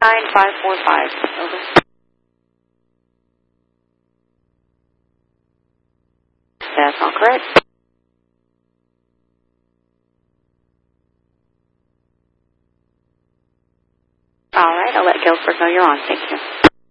9545. Over. That's all correct. All right, I'll let Guilford know you're on. Thank you.